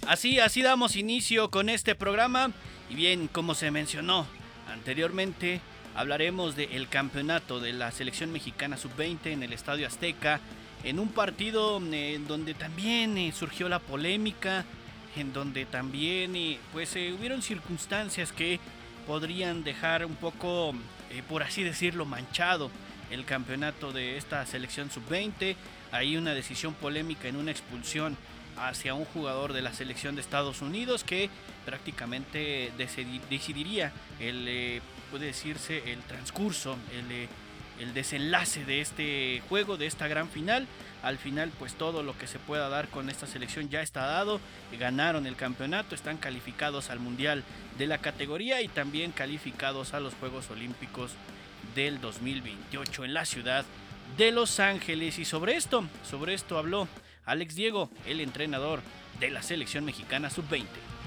Así damos inicio con este programa y bien, como se mencionó anteriormente, hablaremos del campeonato de la selección mexicana sub-20 en el Estadio Azteca, en un partido en donde también surgió la polémica, en donde también hubieron circunstancias que podrían dejar un poco, por así decirlo, manchado el campeonato de esta selección sub-20. Hay una decisión polémica en una expulsión hacia un jugador de la selección de Estados Unidos que prácticamente decidiría puede decirse el transcurso, el desenlace de este juego, de esta gran final. Al final, pues todo lo que se pueda dar con esta selección ya está dado. Ganaron el campeonato, están calificados al mundial de la categoría y también calificados a los Juegos Olímpicos del 2028 en la ciudad de Los Ángeles. Y sobre esto habló Alex Diego, el entrenador de la selección mexicana sub-20.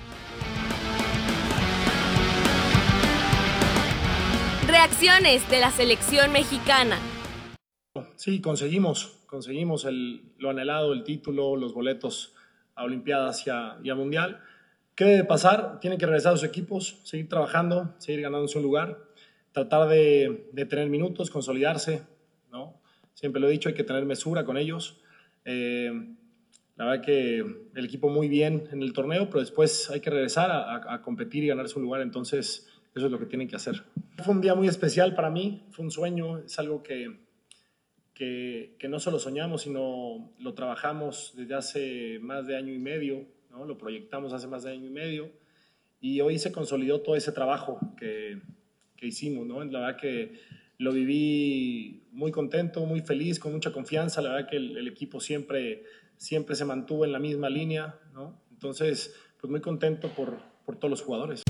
Reacciones de la selección mexicana. Sí, conseguimos lo anhelado, el título, los boletos a Olimpiadas y a Mundial. ¿Qué debe pasar? Tienen que regresar a sus equipos, seguir trabajando, seguir ganándose un lugar, tratar de tener minutos, consolidarse, ¿no? Siempre lo he dicho, hay que tener mesura con ellos. La verdad que el equipo muy bien en el torneo, pero después hay que regresar a competir y ganarse un lugar, entonces eso es lo que tienen que hacer. Fue un día muy especial para mí, fue un sueño, es algo que no solo soñamos, sino lo trabajamos desde hace más de año y medio, ¿no? Lo proyectamos hace más de año y medio y hoy se consolidó todo ese trabajo que hicimos, ¿no? La verdad que lo viví muy contento, muy feliz, con mucha confianza. La verdad que el equipo siempre se mantuvo en la misma línea, ¿no? Entonces, pues muy contento por todos los jugadores.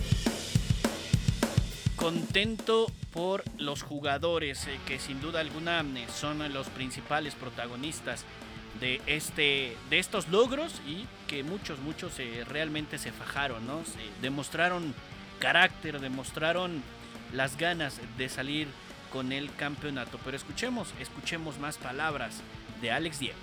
Contento por los jugadores que sin duda alguna son los principales protagonistas de estos logros y que muchos realmente se fajaron, ¿no? Demostraron carácter, demostraron las ganas de salir con el campeonato. Pero escuchemos más palabras de Alex Diego.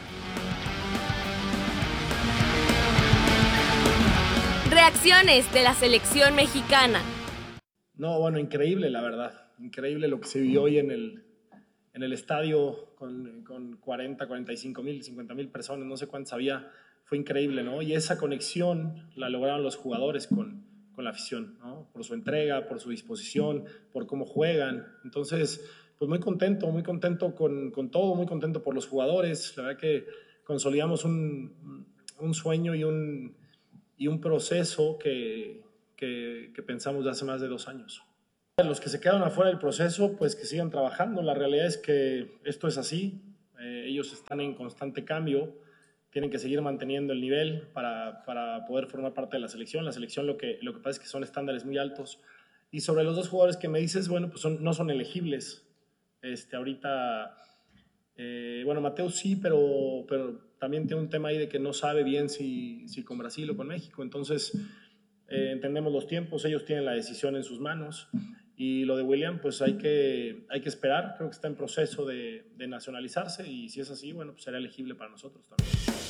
Reacciones de la selección mexicana. No, bueno, increíble la verdad, increíble lo que se vivió hoy en el estadio con 40, 45 mil, 50 mil personas, no sé cuántas había, fue increíble, ¿no? Y esa conexión la lograron los jugadores con la afición, ¿no? Por su entrega, por su disposición, por cómo juegan. Entonces, pues muy contento con todo, muy contento por los jugadores. La verdad que consolidamos un sueño y un proceso que pensamos de hace más de 2 años. Los que se quedan afuera del proceso, pues que sigan trabajando. La realidad es que esto es así. Ellos están en constante cambio. Tienen que seguir manteniendo el nivel para poder formar parte de la selección. La selección lo que pasa es que son estándares muy altos. Y sobre los 2 jugadores que me dices, bueno, pues no son elegibles. Ahorita, bueno, Mateo sí, pero también tiene un tema ahí de que no sabe bien si con Brasil o con México. Entonces, entendemos los tiempos, ellos tienen la decisión en sus manos. Y lo de William, pues hay que esperar. Creo que está en proceso de nacionalizarse y si es así, bueno, pues será elegible para nosotros también.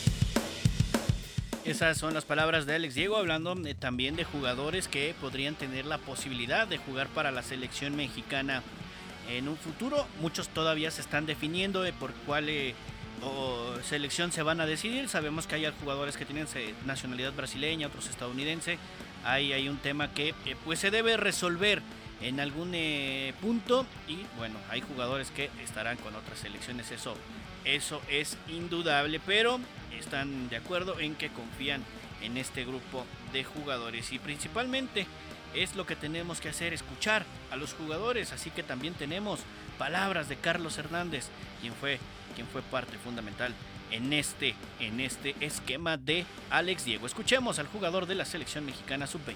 Esas son las palabras de Alex Diego, hablando también de jugadores que podrían tener la posibilidad de jugar para la selección mexicana en un futuro. Muchos todavía se están definiendo por cuál selección se van a decidir. Sabemos que hay jugadores que tienen nacionalidad brasileña, otros estadounidense. Hay un tema que pues se debe resolver en algún punto y bueno, hay jugadores que estarán con otras selecciones, eso es indudable, pero están de acuerdo en que confían en este grupo de jugadores y principalmente es lo que tenemos que hacer, escuchar a los jugadores, así que también tenemos palabras de Carlos Hernández, quien fue parte fundamental en este esquema de Alex Diego. Escuchemos al jugador de la selección mexicana sub-20.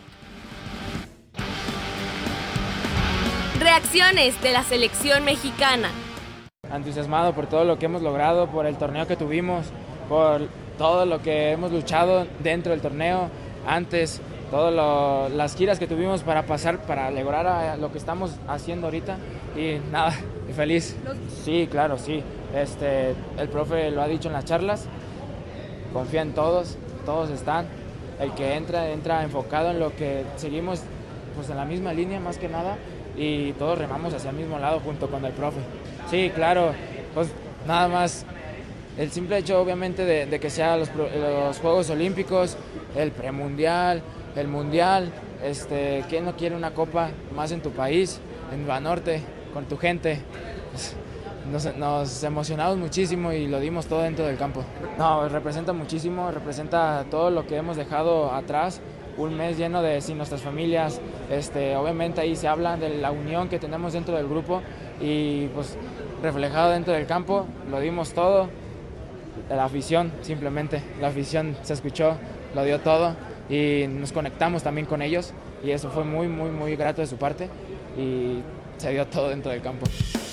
Reacciones de la selección mexicana. Entusiasmado por todo lo que hemos logrado, por el torneo que tuvimos, por todo lo que hemos luchado dentro del torneo, antes, todas las giras que tuvimos para pasar, para lograr a lo que estamos haciendo ahorita y nada, feliz. Sí, claro, sí. El profe lo ha dicho en las charlas, confía en todos están el que entra enfocado en lo que seguimos, pues en la misma línea más que nada, y todos remamos hacia el mismo lado junto con el profe. Sí, claro, pues nada más el simple hecho obviamente de que sean los Juegos Olímpicos, el premundial, el mundial, ¿quién no quiere una copa más en tu país, en Banorte, con tu gente? Pues, nos emocionamos muchísimo y lo dimos todo dentro del campo. No, representa muchísimo, representa todo lo que hemos dejado atrás, un mes lleno de sin nuestras familias, obviamente ahí se habla de la unión que tenemos dentro del grupo y pues reflejado dentro del campo, lo dimos todo, la afición simplemente, la afición se escuchó, lo dio todo y nos conectamos también con ellos y eso fue muy, muy, muy grato de su parte y se dio todo dentro del campo.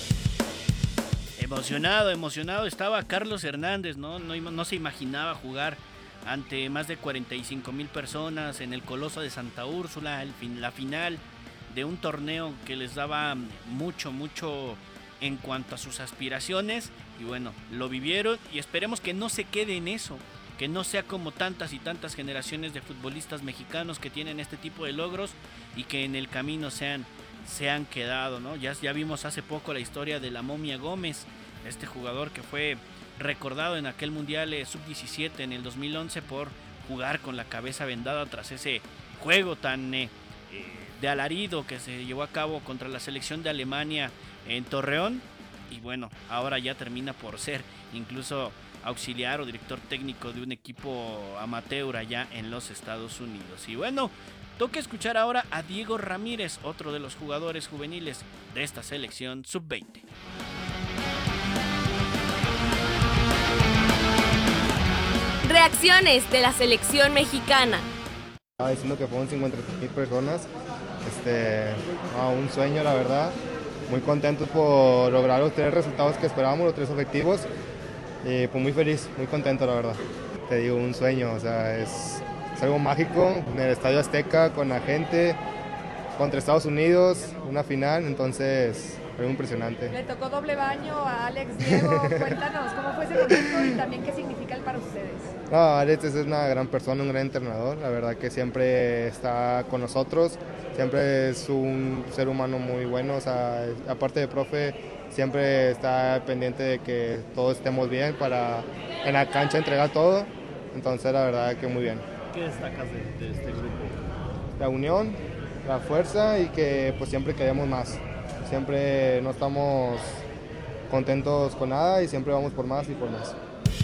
Emocionado estaba Carlos Hernández, no se imaginaba jugar ante más de 45,000 personas en el Coloso de Santa Úrsula, la final de un torneo que les daba mucho en cuanto a sus aspiraciones, y bueno, lo vivieron y esperemos que no se quede en eso, que no sea como tantas y tantas generaciones de futbolistas mexicanos que tienen este tipo de logros y que en el camino se han quedado, ¿no? Ya vimos hace poco la historia de la Momia Gómez, este jugador que fue recordado en aquel Mundial Sub-17 en el 2011 por jugar con la cabeza vendada tras ese juego tan de alarido que se llevó a cabo contra la selección de Alemania en Torreón, y bueno, ahora ya termina por ser incluso auxiliar o director técnico de un equipo amateur allá en los Estados Unidos. Y bueno, toca escuchar ahora a Diego Ramírez, otro de los jugadores juveniles de esta selección Sub-20. Reacciones de la selección mexicana. Estaba diciendo que fueron 50,000 personas, un sueño la verdad, muy contentos por lograr los 3 resultados que esperábamos, los 3 objetivos, y pues muy feliz, muy contento la verdad. Te digo, un sueño, o sea, es algo mágico, en el Estadio Azteca con la gente, contra Estados Unidos, una final, entonces fue impresionante. Le tocó doble baño a Alex Diego, cuéntanos cómo fue ese momento y también qué significa él para ustedes. No, Alex es una gran persona, un gran entrenador, la verdad que siempre está con nosotros, siempre es un ser humano muy bueno, o sea, aparte de profe, siempre está pendiente de que todos estemos bien para en la cancha entregar todo, entonces la verdad que muy bien. ¿Qué destacas de este grupo? La unión, la fuerza y que pues siempre queremos más. Siempre no estamos contentos con nada y siempre vamos por más y por más.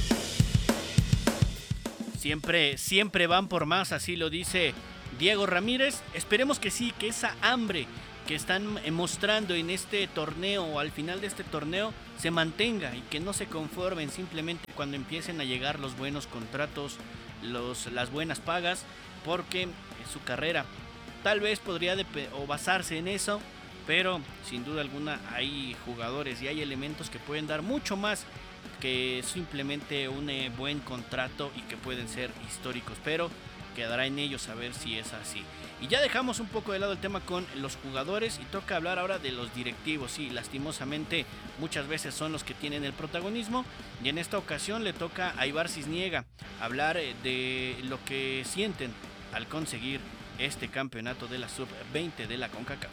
Siempre van por más, así lo dice Diego Ramírez. Esperemos que sí, que esa hambre que están mostrando en este torneo o al final de este torneo se mantenga y que no se conformen simplemente cuando empiecen a llegar los buenos contratos, las buenas pagas, porque su carrera tal vez podría basarse en eso, pero sin duda alguna hay jugadores y hay elementos que pueden dar mucho más que simplemente un buen contrato y que pueden ser históricos, pero quedará en ellos saber si es así. Y ya dejamos un poco de lado el tema con los jugadores y toca hablar ahora de los directivos. Sí, lastimosamente muchas veces son los que tienen el protagonismo y en esta ocasión le toca a Ibar Cisniega hablar de lo que sienten al conseguir este campeonato de la Sub-20 de la CONCACAF.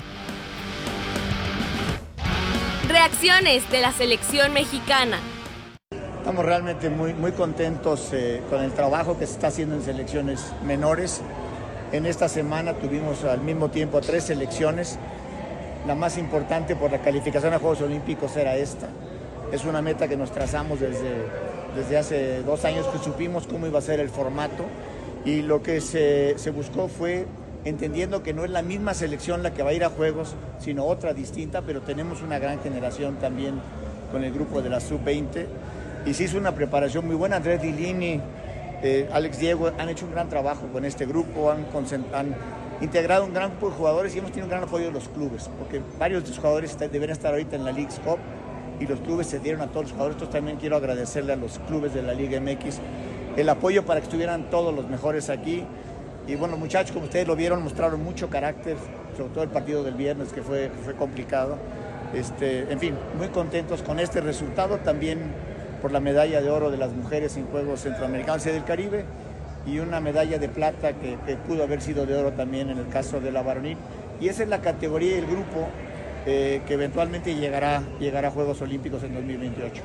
Reacciones de la selección mexicana. Estamos realmente muy contentos con el trabajo que se está haciendo en selecciones menores. En esta semana tuvimos al mismo tiempo 3 selecciones. La más importante por la calificación a Juegos Olímpicos era esta. Es una meta que nos trazamos desde hace 2 años que supimos cómo iba a ser el formato. Y lo que se buscó fue, entendiendo que no es la misma selección la que va a ir a Juegos, sino otra distinta, pero tenemos una gran generación también con el grupo de la Sub-20. Y se hizo una preparación muy buena. Andrés Dilini, Alex Diego han hecho un gran trabajo con este grupo, han integrado un gran grupo de jugadores y hemos tenido un gran apoyo de los clubes, porque varios de los jugadores deben estar ahorita en la Leagues Cup y los clubes se dieron a todos los jugadores. Entonces también quiero agradecerle a los clubes de la Liga MX el apoyo para que estuvieran todos los mejores aquí. Y bueno, muchachos, como ustedes lo vieron, mostraron mucho carácter, sobre todo el partido del viernes que fue complicado. En fin, muy contentos con este resultado, también por la medalla de oro de las mujeres en Juegos Centroamericanos y del Caribe. y una medalla de plata que pudo haber sido de oro también en el caso de la varonil. Y esa es la categoría y el grupo que eventualmente llegará a Juegos Olímpicos en 2028.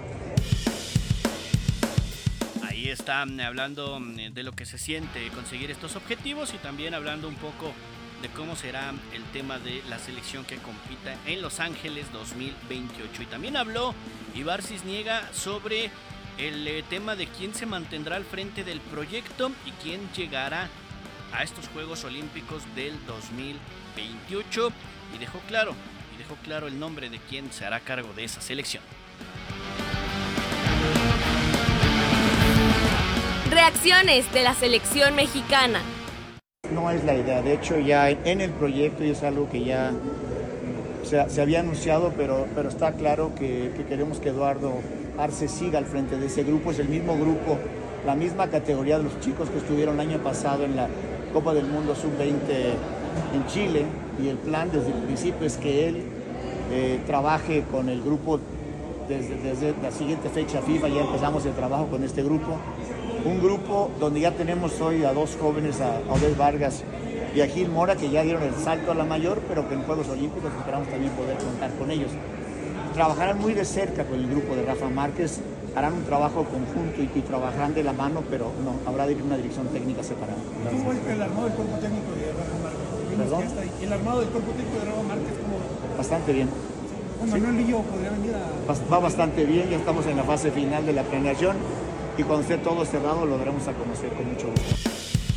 Ahí está hablando de lo que se siente conseguir estos objetivos y también hablando un poco de cómo será el tema de la selección que compita en Los Ángeles 2028. Y también habló Ibar Cisniega sobre el tema de quién se mantendrá al frente del proyecto y quién llegará a estos Juegos Olímpicos del 2028 y dejó claro el nombre de quien se hará cargo de esa selección. Reacciones de la selección mexicana. No es la idea, de hecho ya en el proyecto y es algo que ya se había anunciado, pero está claro que queremos que Eduardo Arce siga al frente de ese grupo. Es el mismo grupo, la misma categoría de los chicos que estuvieron el año pasado en la Copa del Mundo Sub-20 en Chile, y el plan desde el principio es que él trabaje con el grupo desde la siguiente fecha FIFA. Ya empezamos el trabajo con este grupo, un grupo donde ya tenemos hoy a dos jóvenes, a Oded Vargas y a Gil Mora, que ya dieron el salto a la mayor, pero que en Juegos Olímpicos esperamos también poder contar con ellos. Trabajarán muy de cerca con el grupo de Rafa Márquez, harán un trabajo conjunto y trabajarán de la mano, pero no habrá una dirección técnica separada. ¿Cómo el armado del cuerpo técnico de Rafa Márquez? ¿Perdón? El armado del cuerpo técnico de Rafa Márquez, ¿cómo? Bastante bien. Manuel Lillo podría venir a... Va bastante bien, ya estamos en la fase final de la planeación y cuando esté todo cerrado lo daremos a conocer con mucho gusto.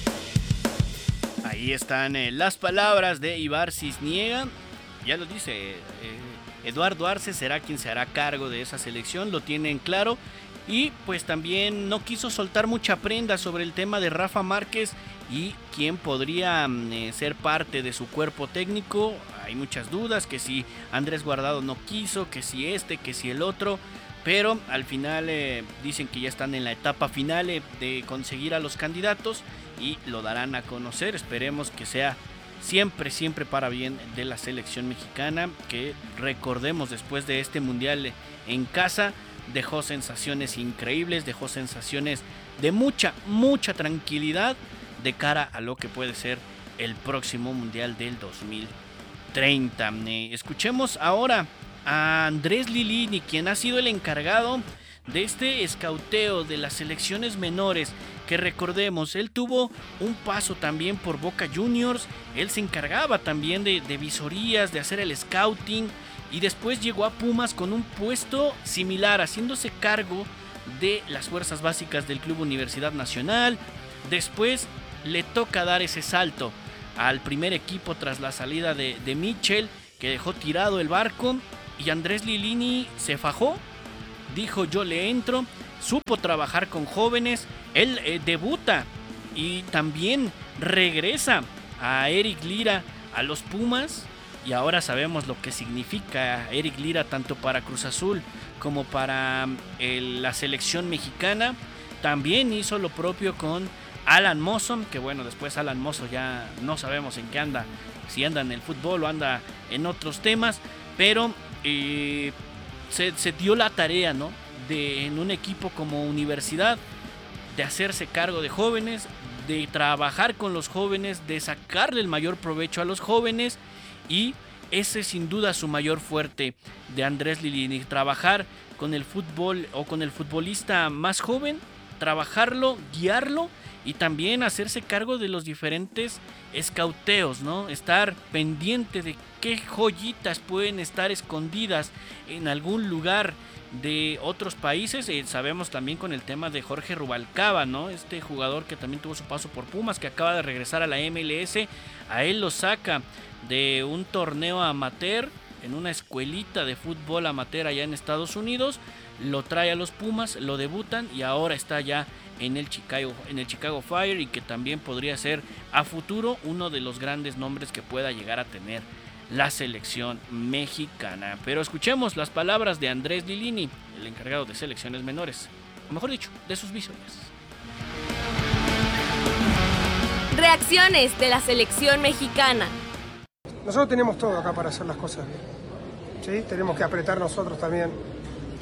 Ahí están las palabras de Ibar Cisniega. Ya lo dice, Eduardo Arce será quien se hará cargo de esa selección, lo tienen claro. Y pues también no quiso soltar mucha prenda sobre el tema de Rafa Márquez y quién podría ser parte de su cuerpo técnico. Hay muchas dudas, que si Andrés Guardado no quiso, que si que si el otro. Pero al final dicen que ya están en la etapa final de conseguir a los candidatos y lo darán a conocer. Esperemos que sea siempre para bien de la selección mexicana, que recordemos después de este mundial en casa dejó sensaciones increíbles, dejó sensaciones de mucha tranquilidad de cara a lo que puede ser el próximo mundial del 2030. Escuchemos ahora a Andrés Lilini, quien ha sido el encargado de este escauteo de las selecciones menores, que recordemos, él tuvo un paso también por Boca Juniors, él se encargaba también de visorías, de hacer el scouting, y después llegó a Pumas con un puesto similar, haciéndose cargo de las fuerzas básicas del Club Universidad Nacional. Después le toca dar ese salto al primer equipo tras la salida de Mitchell, que dejó tirado el barco, y Andrés Lilini se fajó, dijo yo le entro, supo trabajar con jóvenes, él debuta y también regresa a Eric Lira a los Pumas, y ahora sabemos lo que significa Eric Lira tanto para Cruz Azul como para la selección mexicana. También hizo lo propio con Alan Mozo, que bueno, después Alan Mozo ya no sabemos en qué anda, si anda en el fútbol o anda en otros temas, pero se dio la tarea, ¿no?, de en un equipo como Universidad, de hacerse cargo de jóvenes, de trabajar con los jóvenes, de sacarle el mayor provecho a los jóvenes, y ese es sin duda su mayor fuerte de Andrés Lilini, trabajar con el fútbol o con el futbolista más joven, trabajarlo, guiarlo y también hacerse cargo de los diferentes escauteos, ¿no? Estar pendiente de qué joyitas pueden estar escondidas en algún lugar de otros países. Sabemos también con el tema de Jorge Rubalcaba, ¿no? Este jugador que también tuvo su paso por Pumas, que acaba de regresar a la MLS. A él lo saca de un torneo amateur en una escuelita de fútbol amateur allá en Estados Unidos, lo trae a los Pumas, lo debutan y ahora está ya en el Chicago Fire, y que también podría ser a futuro uno de los grandes nombres que pueda llegar a tener la selección mexicana. Pero escuchemos las palabras de Andrés Lilini, el encargado de selecciones menores, o mejor dicho, de sus visorías. Reacciones de la selección mexicana. Nosotros tenemos todo acá para hacer las cosas bien, ¿sí? Tenemos que apretar nosotros también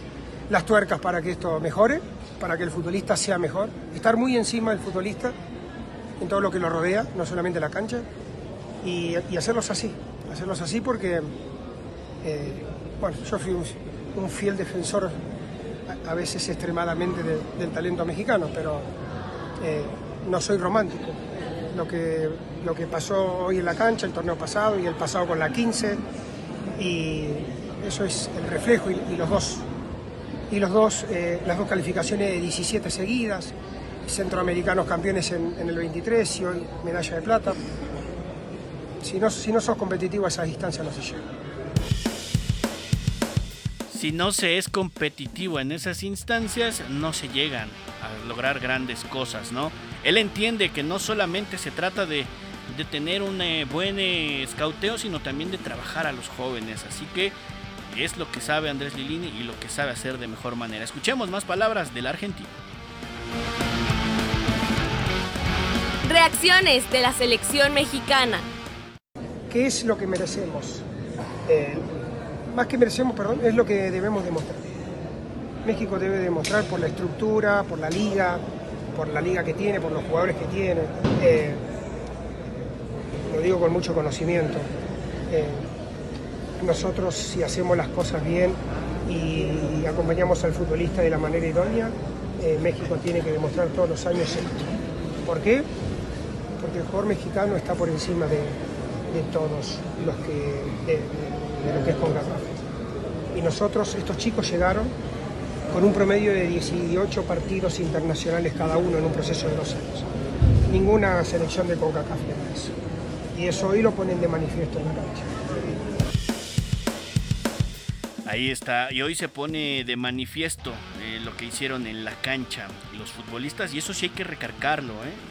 las tuercas para que esto mejore, para que el futbolista sea mejor, estar muy encima del futbolista, en todo lo que lo rodea, no solamente la cancha, y hacerlos así porque, bueno, yo fui un fiel defensor a veces extremadamente del talento mexicano, pero no soy romántico. Lo que pasó hoy en la cancha, el torneo pasado y el pasado con la 15, y eso es el reflejo, y las dos calificaciones de 17 seguidas, centroamericanos campeones en el 23 y hoy medalla de plata. Si no sos competitivo a esas distancias no se llega. Si no se es competitivo en esas instancias, no se llegan a lograr grandes cosas, ¿no? Él entiende que no solamente se trata de tener un buen escauteo, sino también de trabajar a los jóvenes. Así que es lo que sabe Andrés Lilini y lo que sabe hacer de mejor manera. Escuchemos más palabras del argentino. Reacciones de la selección mexicana. ¿Qué es lo que merecemos? Más que merecemos, perdón, es lo que debemos demostrar. México debe demostrar por la estructura, por la liga que tiene, por los jugadores que tiene. Lo digo con mucho conocimiento. Nosotros, si hacemos las cosas bien y acompañamos al futbolista de la manera idónea, México tiene que demostrar todos los años esto. ¿Por qué? Porque el jugador mexicano está por encima de todos los de lo que es CONCACAF. Y nosotros, estos chicos llegaron con un promedio de 18 partidos internacionales cada uno en un proceso de 2 años. Ninguna selección de CONCACAF tiene eso. Y eso hoy lo ponen de manifiesto en la cancha. Ahí está, y hoy se pone de manifiesto lo que hicieron en la cancha los futbolistas, y eso sí hay que recalcarlo.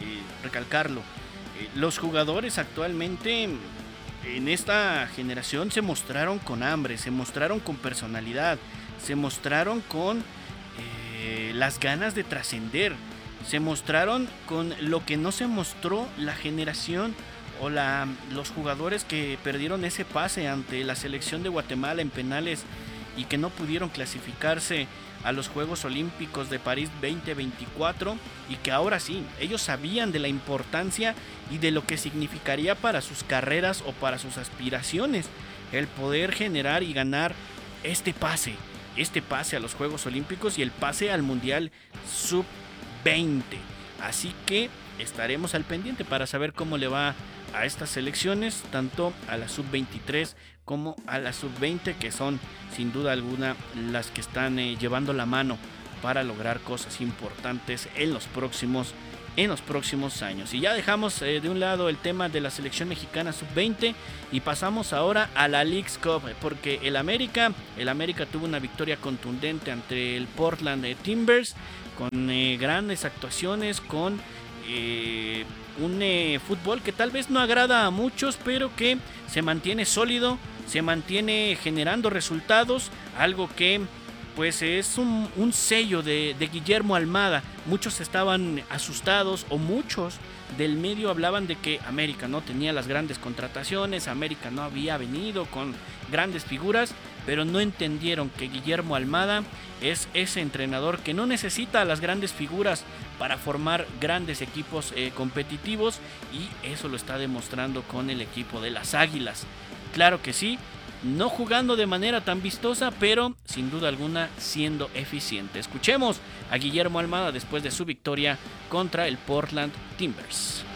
Los jugadores actualmente en esta generación se mostraron con hambre, se mostraron con personalidad, se mostraron con las ganas de trascender, se mostraron con lo que no se mostró la generación o los jugadores que perdieron ese pase ante la selección de Guatemala en penales y que no pudieron clasificarse a los Juegos Olímpicos de París 2024, y que ahora sí, ellos sabían de la importancia y de lo que significaría para sus carreras o para sus aspiraciones el poder generar y ganar este pase a los Juegos Olímpicos y el pase al Mundial Sub-20. Así que estaremos al pendiente para saber cómo le va a estas selecciones, tanto a la Sub-23 como a la Sub-20, que son sin duda alguna las que están llevando la mano para lograr cosas importantes en los próximos años. Y ya dejamos de un lado el tema de la selección mexicana Sub-20 y pasamos ahora a la Leagues Cup, porque el América tuvo una victoria contundente ante el Portland Timbers con grandes actuaciones, con un fútbol que tal vez no agrada a muchos, pero que se mantiene sólido, se mantiene generando resultados, algo que pues es un sello de Guillermo Almada. Muchos estaban asustados, o muchos del medio hablaban de que América no tenía las grandes contrataciones, América no había venido con grandes figuras, pero no entendieron que Guillermo Almada es ese entrenador que no necesita las grandes figuras para formar grandes equipos competitivos, y eso lo está demostrando con el equipo de las Águilas. Claro que sí, no jugando de manera tan vistosa, pero sin duda alguna siendo eficiente. Escuchemos a Guillermo Almada después de su victoria contra el Portland Timbers.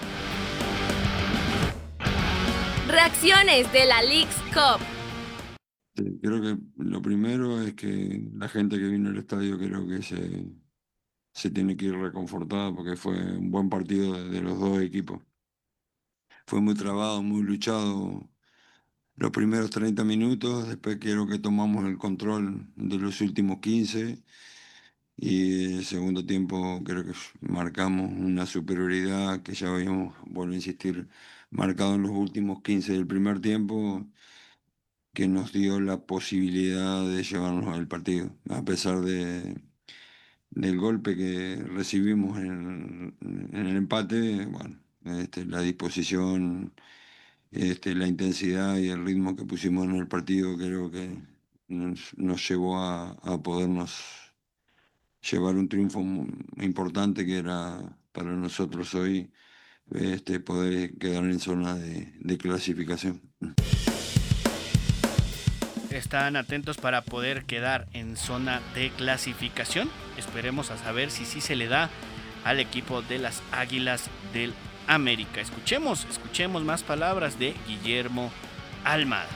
Reacciones de la Leagues Cup. Creo que lo primero es que la gente que vino al estadio creo que se tiene que ir reconfortada, porque fue un buen partido de los dos equipos. Fue muy trabado, muy luchado los primeros 30 minutos, después creo que tomamos el control de los últimos 15 y el segundo tiempo creo que marcamos una superioridad que ya habíamos, vuelvo a insistir, marcado en los últimos 15 del primer tiempo, que nos dio la posibilidad de llevarnos al partido, a pesar del golpe que recibimos en el empate. Bueno, la disposición, la intensidad y el ritmo que pusimos en el partido creo que nos llevó a podernos llevar un triunfo importante, que era para nosotros hoy poder quedar en zona de clasificación. Están atentos para poder quedar en zona de clasificación. Esperemos a saber si sí se le da al equipo de las Águilas del América. Escuchemos más palabras de Guillermo Almada.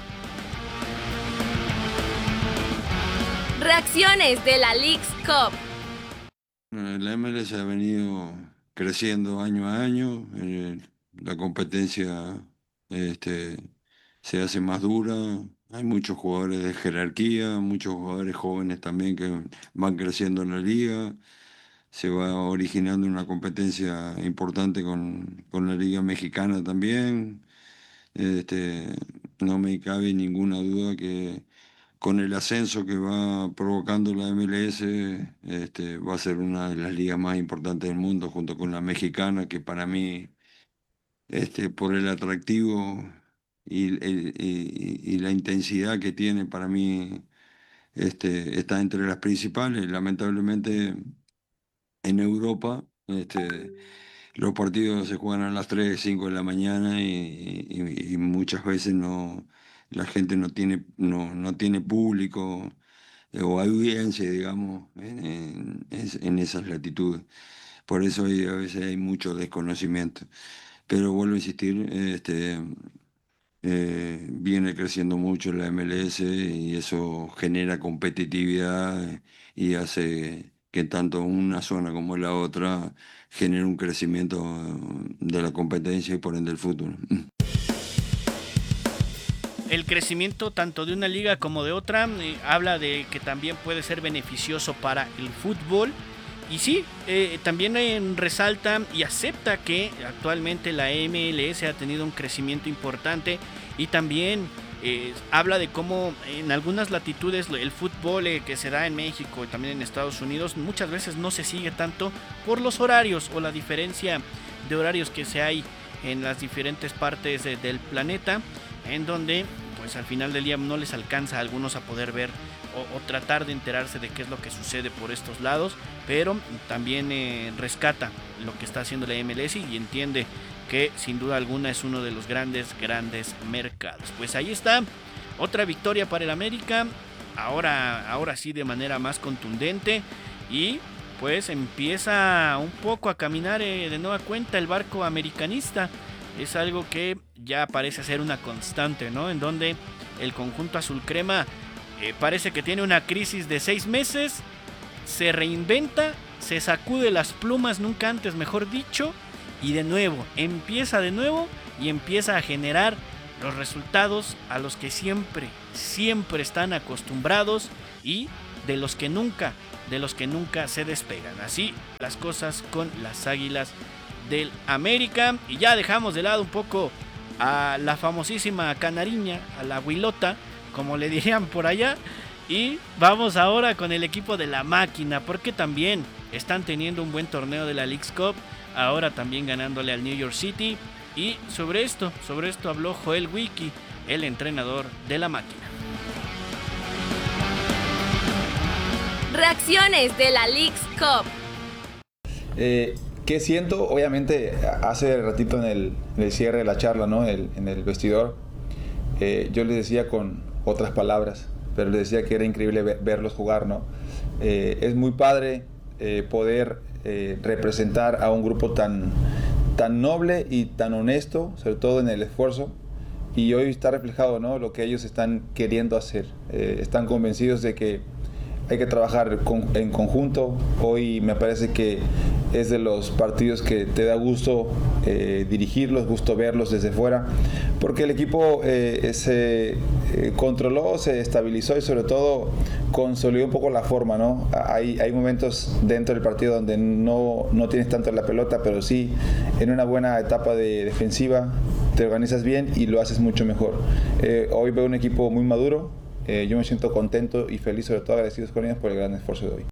Reacciones de la Leagues Cup. La MLS ha venido creciendo año a año. La competencia se hace más dura. Hay muchos jugadores de jerarquía, muchos jugadores jóvenes también que van creciendo en la liga. Se va originando una competencia importante con la Liga Mexicana también. No me cabe ninguna duda que con el ascenso que va provocando la MLS, va a ser una de las ligas más importantes del mundo, junto con la mexicana, que para mí, por el atractivo y la intensidad que tiene, para mí, está entre las principales. Lamentablemente, en Europa, los partidos se juegan a las 3, 5 de la mañana y muchas veces la gente no tiene público o audiencia, digamos, en esas latitudes. Por eso a veces hay mucho desconocimiento. Pero vuelvo a insistir, viene creciendo mucho la MLS y eso genera competitividad y hace que tanto una zona como la otra genere un crecimiento de la competencia y por ende el fútbol. El crecimiento tanto de una liga como de otra habla de que también puede ser beneficioso para el fútbol. Y sí, también resalta y acepta que actualmente la MLS ha tenido un crecimiento importante y también habla de cómo en algunas latitudes el fútbol que se da en México y también en Estados Unidos muchas veces no se sigue tanto por los horarios o la diferencia de horarios que se hay en las diferentes partes del planeta, en donde pues al final del día no les alcanza a algunos a poder ver o tratar de enterarse de qué es lo que sucede por estos lados, pero también rescata lo que está haciendo la MLS y entiende que sin duda alguna es uno de los grandes mercados. Pues ahí está, otra victoria para el América, ahora sí de manera más contundente, y pues empieza un poco a caminar de nueva cuenta el barco americanista. Es algo que ya parece ser una constante, ¿no? En donde el conjunto azul crema parece que tiene una crisis de 6 meses, se reinventa, se sacude las plumas nunca antes mejor dicho, y empieza de nuevo y empieza a generar los resultados a los que siempre están acostumbrados y de los que nunca se despegan. Así las cosas con las Águilas del América. Y ya dejamos de lado un poco a la famosísima canariña, a la huilota, como le dirían por allá, y vamos ahora con el equipo de la máquina, porque también están teniendo un buen torneo de la Leagues Cup, ahora también ganándole al New York City. Y sobre esto habló Joel Wiki, el entrenador de la máquina. Reacciones de la Leagues Cup. ¿Qué siento? Obviamente, hace ratito en el cierre de la charla, ¿no? En el vestidor, yo les decía con otras palabras, pero les decía que era increíble verlos jugar, ¿no? Es muy padre poder representar a un grupo tan noble y tan honesto, sobre todo en el esfuerzo, y hoy está reflejado, ¿no? Lo que ellos están queriendo hacer. Están convencidos de que hay que trabajar en conjunto. Hoy me parece que es de los partidos que te da gusto dirigirlos, gusto verlos desde fuera, porque el equipo se controló, se estabilizó y sobre todo consolidó un poco la forma, ¿no? Hay momentos dentro del partido donde no tienes tanto la pelota, pero sí en una buena etapa de defensiva te organizas bien y lo haces mucho mejor. Hoy veo un equipo muy maduro. Yo me siento contento y feliz, sobre todo agradecidos con ellos por el gran esfuerzo de hoy.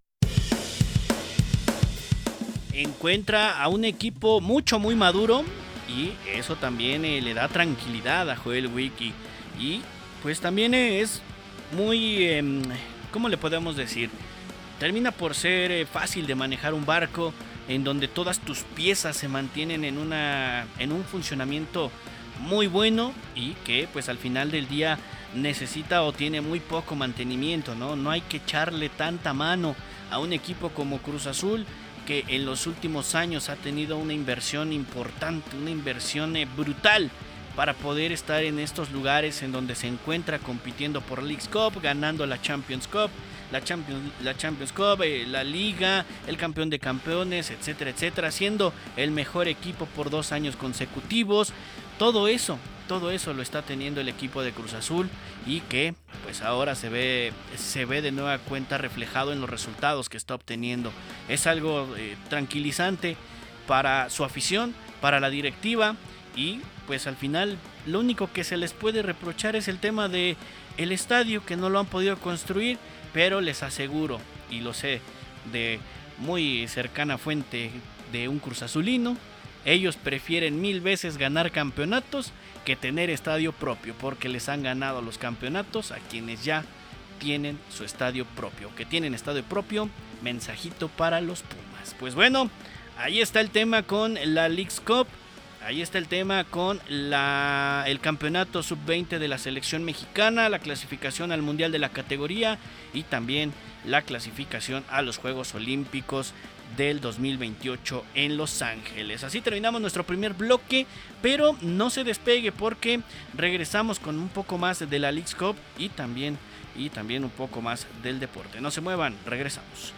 Encuentra a un equipo muy maduro y eso también le da tranquilidad a Joel Wiki, y pues también es muy, ¿cómo le podemos decir? Termina por ser fácil de manejar un barco en donde todas tus piezas se mantienen en un funcionamiento muy bueno y que pues al final del día necesita o tiene muy poco mantenimiento, ¿no? No hay que echarle tanta mano a un equipo como Cruz Azul, que en los últimos años ha tenido una inversión importante, una inversión brutal para poder estar en estos lugares en donde se encuentra compitiendo por Leagues Cup, ganando la Champions Cup, la Champions Cup, la Liga, el campeón de campeones, etcétera, etcétera, siendo el mejor equipo por 2 años consecutivos. Todo eso lo está teniendo el equipo de Cruz Azul y que pues ahora se ve de nueva cuenta reflejado en los resultados que está obteniendo. Es algo tranquilizante para su afición, para la directiva, y pues al final lo único que se les puede reprochar es el tema de el estadio, que no lo han podido construir, pero les aseguro, y lo sé de muy cercana fuente de un Cruz Azulino, ellos prefieren 1000 veces ganar campeonatos que tener estadio propio, porque les han ganado los campeonatos a quienes ya tienen su estadio propio. Que tienen estadio propio, mensajito para los Pumas. Pues bueno, ahí está el tema con la Leagues Cup. Ahí está el tema con el campeonato sub-20 de la selección mexicana, la clasificación al mundial de la categoría y también la clasificación a los Juegos Olímpicos del 2028 en Los Ángeles. Así terminamos nuestro primer bloque, pero no se despegue porque regresamos con un poco más de la Leagues Cup y también un poco más del deporte. No se muevan, regresamos.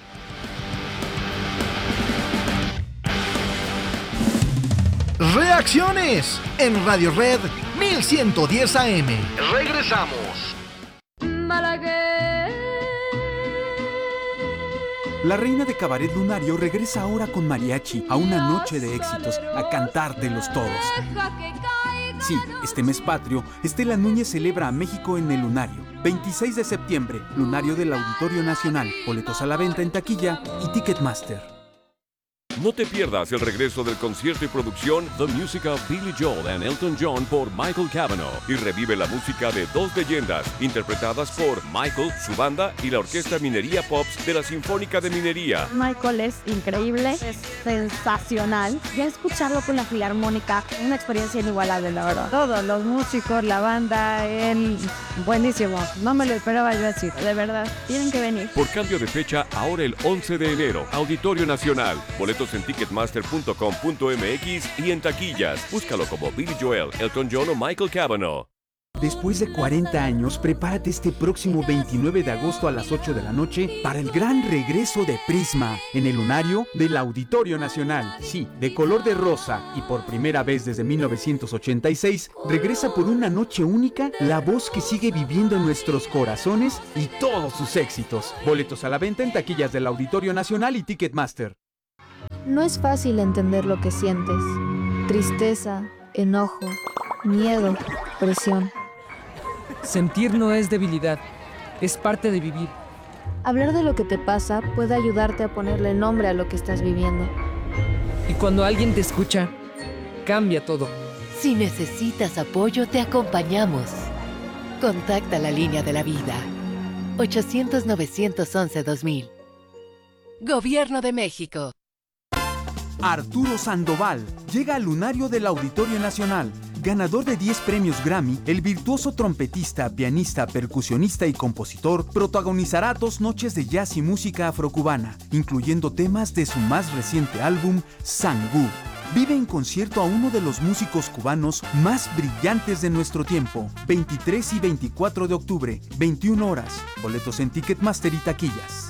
Reacciones en Radio Red 1110 AM. Regresamos. La reina de cabaret lunario regresa ahora con mariachi a una noche de éxitos, a cantártelos todos. Sí, este mes patrio, Estela Núñez celebra a México en el Lunario. 26 de septiembre, Lunario del Auditorio Nacional. Boletos a la venta en taquilla y Ticketmaster. No te pierdas el regreso del concierto y producción The Music of Billy Joel and Elton John por Michael Cavanaugh y revive la música de 2 leyendas interpretadas por Michael, su banda y la Orquesta Minería Pops de la Sinfónica de Minería. Michael es increíble, es sensacional. Ya escucharlo con la Filarmónica, una experiencia inigualable, la verdad. Todos los músicos, la banda, él, buenísimo. No me lo esperaba yo decir, de verdad. Tienen que venir. Por cambio de fecha, ahora el 11 de enero, Auditorio Nacional. Boletos en ticketmaster.com.mx y en taquillas. Búscalo como Billy Joel, Elton John o Michael Cavanaugh. Después de 40 años, prepárate este próximo 29 de agosto a las 8 de la noche para el gran regreso de Prisma en el Lunario del Auditorio Nacional. Sí, de color de rosa y por primera vez desde 1986, regresa por una noche única la voz que sigue viviendo en nuestros corazones y todos sus éxitos. Boletos a la venta en taquillas del Auditorio Nacional y Ticketmaster. No es fácil entender lo que sientes. Tristeza, enojo, miedo, presión. Sentir no es debilidad, es parte de vivir. Hablar de lo que te pasa puede ayudarte a ponerle nombre a lo que estás viviendo. Y cuando alguien te escucha, cambia todo. Si necesitas apoyo, te acompañamos. Contacta la línea de la vida. 800-911-2000. Gobierno de México. Arturo Sandoval llega al Lunario del Auditorio Nacional. Ganador de 10 premios Grammy, el virtuoso trompetista, pianista, percusionista y compositor protagonizará 2 noches de jazz y música afrocubana, incluyendo temas de su más reciente álbum, Sangú. Vive en concierto a uno de los músicos cubanos más brillantes de nuestro tiempo. 23 y 24 de octubre, 21 horas. Boletos en Ticketmaster y taquillas.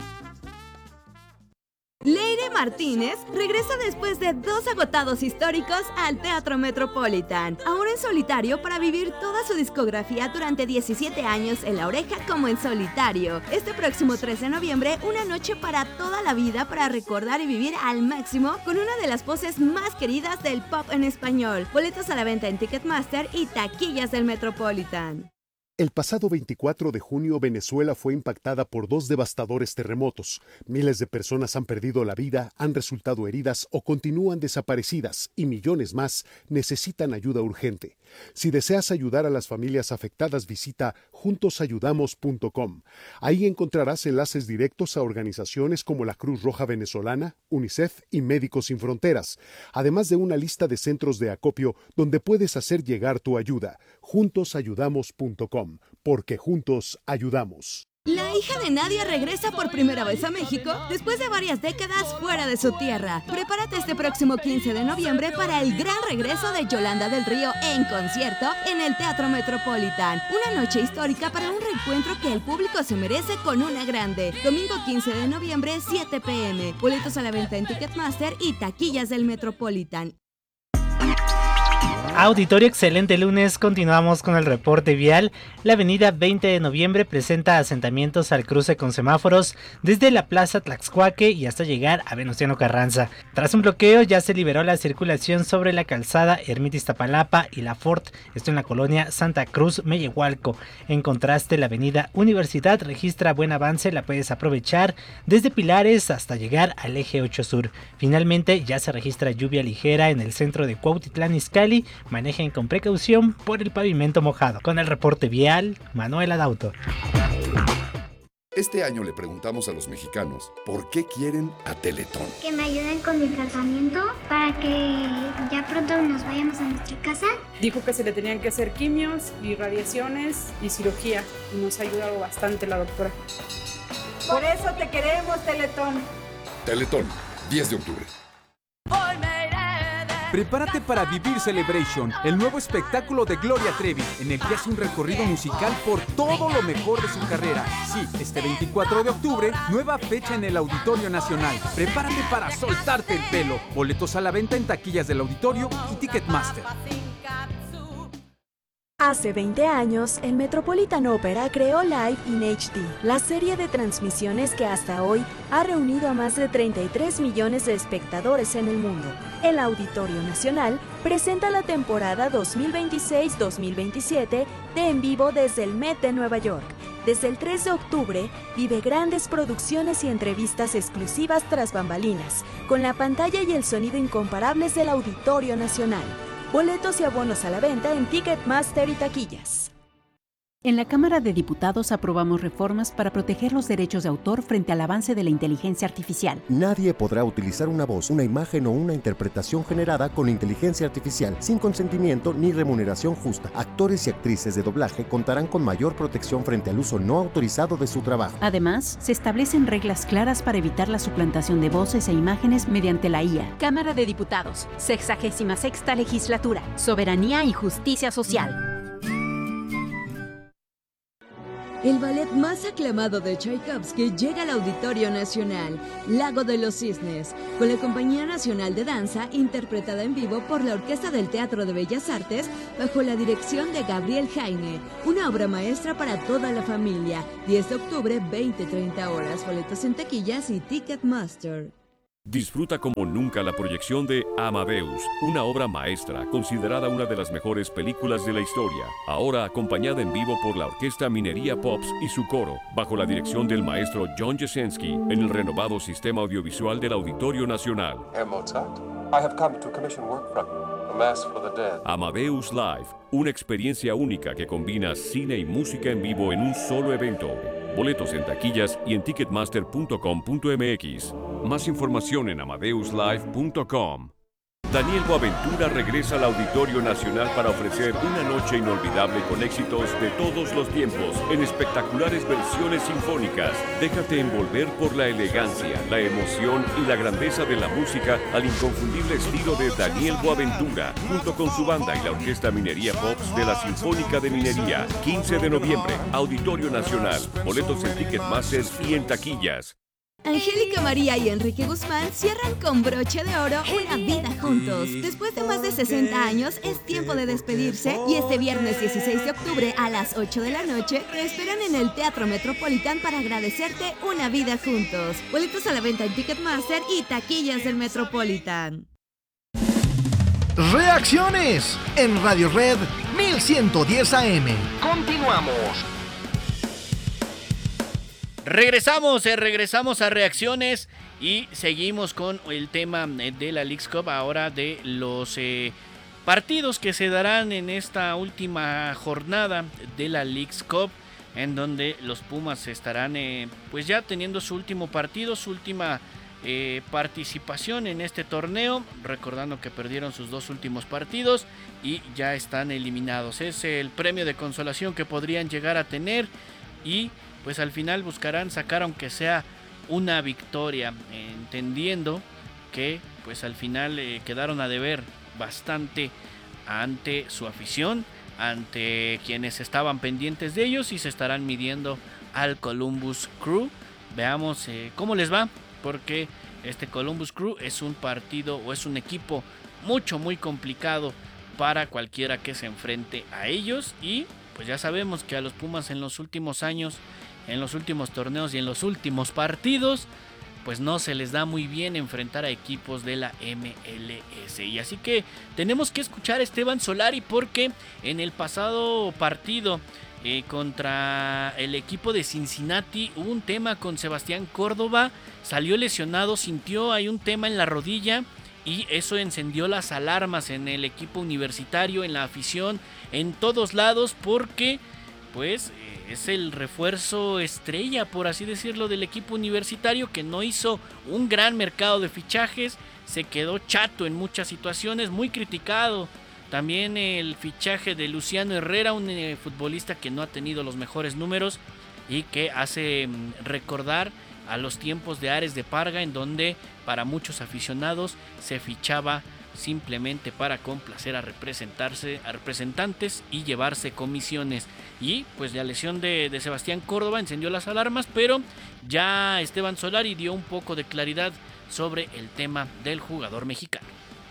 Leire Martínez regresa después de 2 agotados históricos al Teatro Metropolitan, ahora en solitario para vivir toda su discografía durante 17 años en La Oreja como en solitario. Este próximo 3 de noviembre, una noche para toda la vida para recordar y vivir al máximo con una de las voces más queridas del pop en español. Boletos a la venta en Ticketmaster y taquillas del Metropolitan. El pasado 24 de junio, Venezuela fue impactada por 2 devastadores terremotos. Miles de personas han perdido la vida, han resultado heridas o continúan desaparecidas y millones más necesitan ayuda urgente. Si deseas ayudar a las familias afectadas, visita juntosayudamos.com. Ahí encontrarás enlaces directos a organizaciones como la Cruz Roja Venezolana, UNICEF y Médicos Sin Fronteras, además de una lista de centros de acopio donde puedes hacer llegar tu ayuda. Juntosayudamos.com. Porque juntos ayudamos. La hija de Nadia regresa por primera vez a México después de varias décadas fuera de su tierra. Prepárate este próximo 15 de noviembre para el gran regreso de Yolanda del Río en concierto en el Teatro Metropolitan. Una noche histórica para un reencuentro que el público se merece con una grande. Domingo 15 de noviembre, 7 p.m. Boletos a la venta en Ticketmaster y taquillas del Metropolitan. Auditorio, excelente lunes. Continuamos con el reporte vial. La avenida 20 de noviembre presenta asentamientos al cruce con semáforos desde la Plaza Tlaxcuaque y hasta llegar a Venustiano Carranza. Tras un bloqueo ya se liberó la circulación sobre la calzada Ermita Iztapalapa y la Fort, esto en la colonia Santa Cruz, Mellehualco. En contraste, la avenida Universidad registra buen avance, la puedes aprovechar desde Pilares hasta llegar al eje 8 Sur. Finalmente ya se registra lluvia ligera en el centro de Cuautitlán Izcalli. Manejen con precaución por el pavimento mojado. Con el reporte vial, Manuel Adauto. Este año le preguntamos a los mexicanos por qué quieren a Teletón. Que me ayuden con mi tratamiento para que ya pronto nos vayamos a nuestra casa. Dijo que se le tenían que hacer quimios y radiaciones y cirugía. Y nos ha ayudado bastante la doctora. Por eso te queremos, Teletón. Teletón, 10 de octubre. Prepárate para Vivir Celebration, el nuevo espectáculo de Gloria Trevi, en el que hace un recorrido musical por todo lo mejor de su carrera. Sí, este 24 de octubre, nueva fecha en el Auditorio Nacional. Prepárate para soltarte el pelo. Boletos a la venta en taquillas del auditorio y Ticketmaster. Hace 20 años, el Metropolitan Opera creó Live in HD, la serie de transmisiones que hasta hoy ha reunido a más de 33 millones de espectadores en el mundo. El Auditorio Nacional presenta la temporada 2026-2027 de En Vivo desde el Met de Nueva York. Desde el 3 de octubre, vive grandes producciones y entrevistas exclusivas tras bambalinas, con la pantalla y el sonido incomparables del Auditorio Nacional. Boletos y abonos a la venta en Ticketmaster y taquillas. En la Cámara de Diputados aprobamos reformas para proteger los derechos de autor frente al avance de la inteligencia artificial. Nadie podrá utilizar una voz, una imagen o una interpretación generada con inteligencia artificial sin consentimiento ni remuneración justa. Actores y actrices de doblaje contarán con mayor protección frente al uso no autorizado de su trabajo. Además, se establecen reglas claras para evitar la suplantación de voces e imágenes mediante la IA. Cámara de Diputados, 66ª Legislatura, Soberanía y Justicia Social. El ballet más aclamado de Tchaikovsky llega al Auditorio Nacional, Lago de los Cisnes, con la Compañía Nacional de Danza, interpretada en vivo por la Orquesta del Teatro de Bellas Artes, bajo la dirección de Gabriel Jaime. Una obra maestra para toda la familia. 10 de octubre, 20-30 horas. Boletos en taquillas y Ticketmaster. Disfruta como nunca la proyección de Amadeus, una obra maestra considerada una de las mejores películas de la historia, ahora acompañada en vivo por la Orquesta Minería Pops y su coro, bajo la dirección del maestro John Jesensky, en el renovado sistema audiovisual del Auditorio Nacional. Herr Mozart, I have come to commission work from you, a mass for the dead. Amadeus Live, una experiencia única que combina cine y música en vivo en un solo evento. Boletos en taquillas y en ticketmaster.com.mx. Más información en amadeuslive.com. Daniel Boaventura regresa al Auditorio Nacional para ofrecer una noche inolvidable con éxitos de todos los tiempos en espectaculares versiones sinfónicas. Déjate envolver por la elegancia, la emoción y la grandeza de la música al inconfundible estilo de Daniel Boaventura, junto con su banda y la Orquesta Minería Pops de la Sinfónica de Minería. 15 de noviembre, Auditorio Nacional. Boletos en Ticketmaster y en taquillas. Angélica María y Enrique Guzmán cierran con broche de oro una vida juntos. Después de más de 60 años, es tiempo de despedirse y este viernes 16 de octubre a las 8 de la noche te esperan en el Teatro Metropolitan para agradecerte una vida juntos. Boletos a la venta en Ticketmaster y taquillas del Metropolitan. Reacciones en Radio Red 1110 AM. Continuamos. Regresamos a reacciones y seguimos con el tema de la Leagues Cup, ahora de los partidos que se darán en esta última jornada de la Leagues Cup, en donde los Pumas estarán pues ya teniendo su último partido, su última participación en este torneo, recordando que perdieron sus 2 últimos partidos y ya están eliminados. Es el premio de consolación que podrían llegar a tener y pues al final buscarán sacar aunque sea una victoria, entendiendo que pues al final quedaron a deber bastante ante su afición, ante quienes estaban pendientes de ellos, y se estarán midiendo al Columbus Crew. Veamos cómo les va, porque este Columbus Crew es un partido o es un equipo muy complicado para cualquiera que se enfrente a ellos, y pues ya sabemos que a los Pumas en los últimos años, en los últimos torneos y en los últimos partidos, pues no se les da muy bien enfrentar a equipos de la MLS. Y así que tenemos que escuchar a Esteban Solari, porque en el pasado partido contra el equipo de Cincinnati hubo un tema con Sebastián Córdoba, salió lesionado, sintió ahí un tema en la rodilla y eso encendió las alarmas en el equipo universitario, en la afición, en todos lados, porque pues es el refuerzo estrella, por así decirlo, del equipo universitario, que no hizo un gran mercado de fichajes, se quedó chato en muchas situaciones, muy criticado. También el fichaje de Luciano Herrera, un futbolista que no ha tenido los mejores números y que hace recordar a los tiempos de Ares de Parga, en donde para muchos aficionados se fichaba simplemente para complacer a representantes y llevarse comisiones. Y pues la lesión de Sebastián Córdoba encendió las alarmas, pero ya Esteban Solari dio un poco de claridad sobre el tema del jugador mexicano.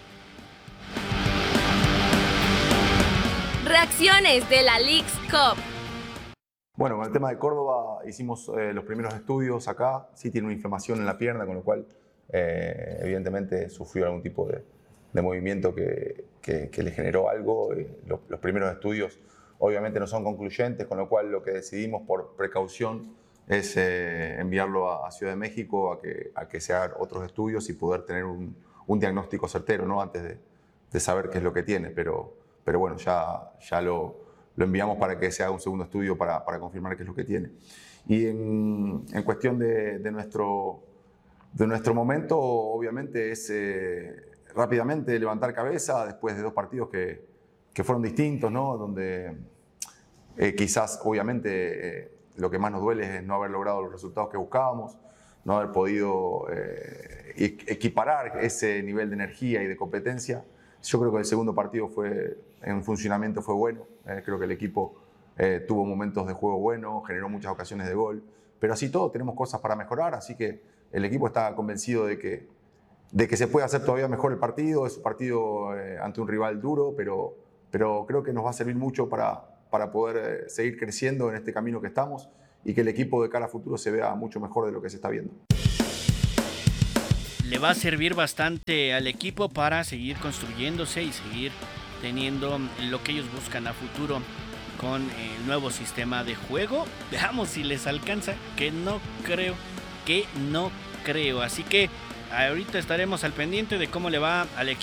Reacciones de la Leagues Cup. Bueno, con el tema de Córdoba hicimos los primeros estudios acá. Sí tiene una inflamación en la pierna, con lo cual evidentemente sufrió algún tipo de movimiento que le generó algo. Los primeros estudios obviamente no son concluyentes, con lo cual lo que decidimos por precaución es enviarlo a Ciudad de México a que se hagan otros estudios y poder tener un diagnóstico certero, ¿no? Antes de saber qué es lo que tiene. Pero bueno, ya lo enviamos para que se haga un segundo estudio para confirmar qué es lo que tiene. Y en cuestión de nuestro momento, obviamente es rápidamente levantar cabeza después de 2 partidos que fueron distintos, ¿no? Donde quizás, obviamente, lo que más nos duele es no haber logrado los resultados que buscábamos, no haber podido equiparar ese nivel de energía y de competencia. Yo creo que el segundo partido en funcionamiento fue bueno. Creo que el equipo tuvo momentos de juego buenos, generó muchas ocasiones de gol, pero así todo tenemos cosas para mejorar, así que el equipo está convencido de que se puede hacer todavía mejor el partido. Es un partido ante un rival duro, pero creo que nos va a servir mucho para poder seguir creciendo en este camino que estamos y que el equipo de cara a futuro se vea mucho mejor de lo que se está viendo. Le va a servir bastante al equipo para seguir construyéndose y seguir teniendo lo que ellos buscan a futuro con el nuevo sistema de juego. Veamos si les alcanza, que no creo. Así que ahorita estaremos al pendiente de cómo le va al equipo